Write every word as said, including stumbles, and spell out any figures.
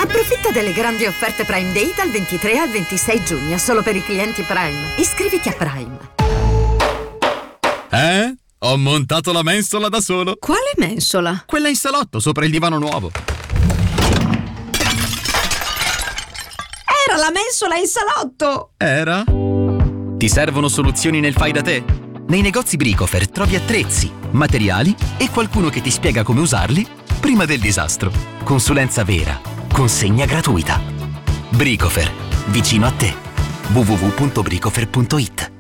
Approfitta delle grandi offerte Prime Day dal ventitré al ventisei giugno, solo per i clienti Prime. Iscriviti a Prime. Eh? Ho montato la mensola da solo. Quale mensola? Quella in salotto, sopra il divano nuovo. Era la mensola in salotto! Era? Ti servono soluzioni nel fai da te? Nei negozi Bricofer trovi attrezzi, materiali e qualcuno che ti spiega come usarli prima del disastro. Consulenza vera. Consegna gratuita. Bricofer. Vicino a te. w w w punto bricofer punto it